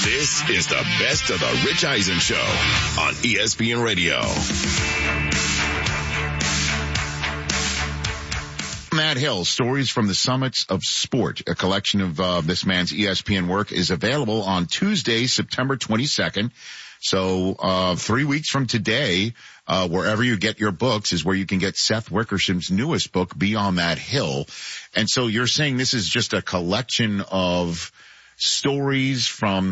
This is the best of the Rich Eisen Show on ESPN Radio. Matt Hill, Stories from the Summits of Sport. A collection of this man's ESPN work is available on Tuesday, September 22nd. So 3 weeks from today, wherever you get your books is where you can get Seth Wickersham's newest book, Beyond That Hill. And so you're saying this is just a collection of stories from